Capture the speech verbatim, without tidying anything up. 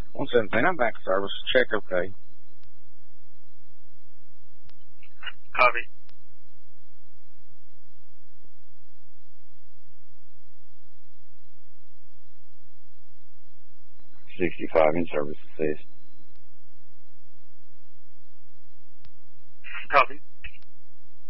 one seventeen, I'm back to service. Check okay. Copy. sixty-five in service assist. Copy.